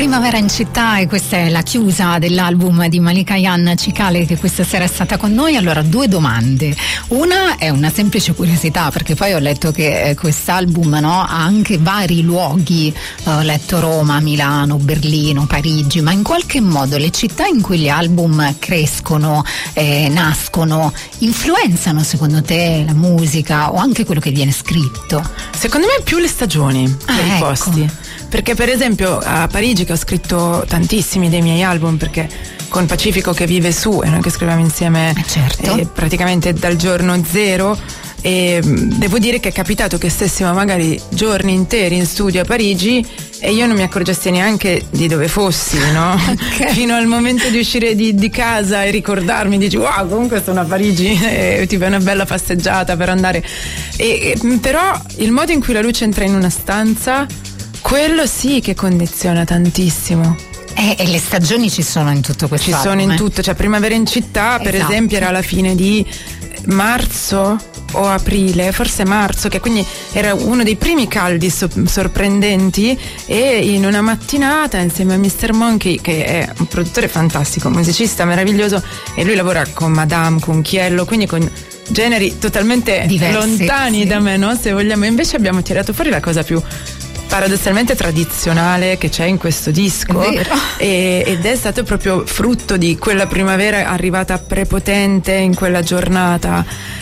Primavera in città, e questa è la chiusa dell'album di Malika Ayane, Cicale, che questa sera è stata con noi. Allora, due domande. Una è una semplice curiosità, perché poi ho letto che quest'album, no, ha anche vari luoghi, ho letto Roma, Milano, Berlino, Parigi, ma in qualche modo le città in cui gli album crescono, nascono, influenzano secondo te la musica o anche quello che viene scritto? Secondo me più le stagioni per i posti. Perché per esempio a Parigi, che ho scritto tantissimi dei miei album, perché con Pacifico che vive su e noi che scriviamo insieme praticamente dal giorno zero, e devo dire che è capitato che stessimo magari giorni interi in studio a Parigi e io non mi accorgessi neanche di dove fossi, no? Okay. Fino al momento di uscire di casa e ricordarmi, dici wow, comunque sono a Parigi, ti fai una bella passeggiata per andare, però il modo in cui la luce entra in una stanza, quello sì che condiziona tantissimo. E le stagioni ci sono in tutto questo album? Ci sono in tutto, cioè Primavera in città, per esempio, era alla fine di marzo o aprile, forse marzo, che quindi era uno dei primi caldi sorprendenti, e in una mattinata insieme a Mr. Monkey, che è un produttore fantastico, musicista meraviglioso, e lui lavora con Madame, con Chiello, quindi con generi totalmente diversi, lontani da me, no? Se vogliamo. Invece abbiamo tirato fuori la cosa più paradossalmente tradizionale che c'è in questo disco, ed è stato proprio frutto di quella primavera arrivata prepotente in quella giornata,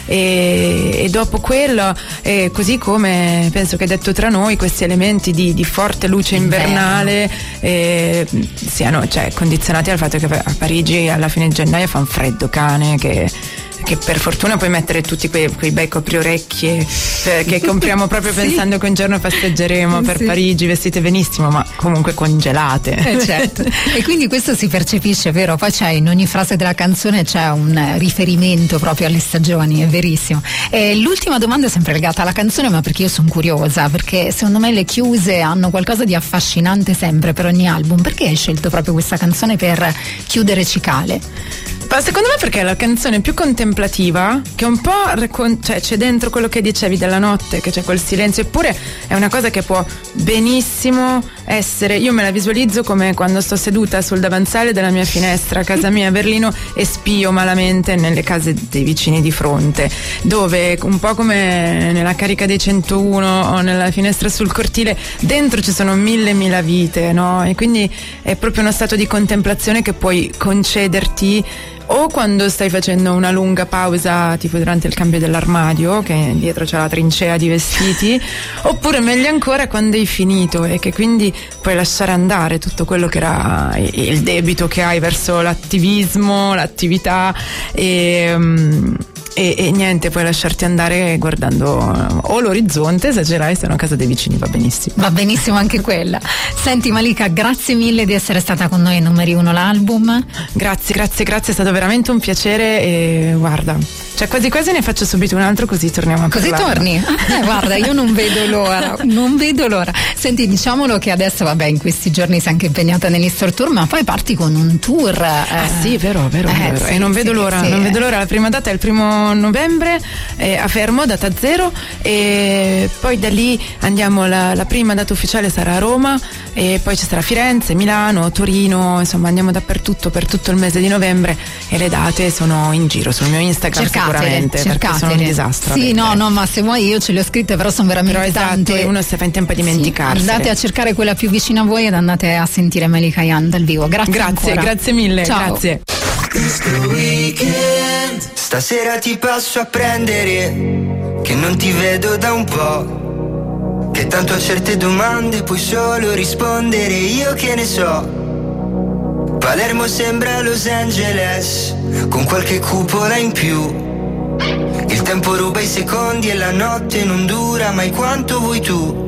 e dopo quello, così come penso che detto tra noi, questi elementi di forte luce invernale siano, cioè, condizionati dal fatto che a Parigi alla fine di gennaio fa un freddo cane che per fortuna puoi mettere tutti quei bei copriorecchie che compriamo proprio pensando che un giorno passeggeremo per Parigi vestite benissimo, ma comunque congelate. Certo. E quindi questo si percepisce, vero? Poi c'è in ogni frase della canzone c'è un riferimento proprio alle stagioni, è verissimo. E l'ultima domanda è sempre legata alla canzone, ma perché io sono curiosa, perché secondo me le chiuse hanno qualcosa di affascinante sempre per ogni album. Perché hai scelto proprio questa canzone per chiudere Cicale? Ma secondo me perché è la canzone più contemplativa, che un po' cioè c'è dentro quello che dicevi della notte, che c'è quel silenzio, eppure è una cosa che può benissimo essere, io me la visualizzo come quando sto seduta sul davanzale della mia finestra a casa mia a Berlino e spio malamente nelle case dei vicini di fronte, dove un po' come nella carica dei 101 o nella finestra sul cortile, dentro ci sono mille vite, no? E quindi è proprio uno stato di contemplazione che puoi concederti o quando stai facendo una lunga pausa, tipo durante il cambio dell'armadio, che dietro c'è la trincea di vestiti, oppure meglio ancora quando hai finito e che quindi puoi lasciare andare tutto quello che era il debito che hai verso l'attivismo, l'attività, e niente, puoi lasciarti andare guardando o l'orizzonte, se ce l'hai, se no a casa dei vicini va benissimo. Va benissimo anche quella. Senti Malika, grazie mille di essere stata con noi in Numeri 1 l'album. Grazie, è stato veramente un piacere, e guarda, cioè quasi ne faccio subito un altro, così torniamo a parlare. Così torni? Guarda, io non vedo l'ora. Senti, diciamolo che adesso, vabbè, in questi giorni sei anche impegnata negli Store Tour, ma poi parti con un tour. Sì, vero. Sì, e non vedo l'ora. La prima data è il 1° novembre a Fermo, data 0, e poi da lì andiamo, la prima data ufficiale sarà a Roma, e poi ci sarà Firenze, Milano, Torino, insomma andiamo dappertutto per tutto il mese di novembre, e le date sono in giro sul mio Instagram, sicuramente, perché sono un disastro. Sì, no, ma se vuoi io ce le ho scritte, però sono veramente tante. E uno si fa in tempo a dimenticarsi. Andate a cercare quella più vicina a voi ed andate a sentire Malika Ayane dal vivo. Grazie mille. Ciao. Grazie. Stasera ti passo a prendere, che non ti vedo da un po', che tanto a certe domande puoi solo rispondere io che ne so. Palermo sembra Los Angeles, con qualche cupola in più. Il tempo ruba i secondi e la notte non dura mai quanto vuoi tu.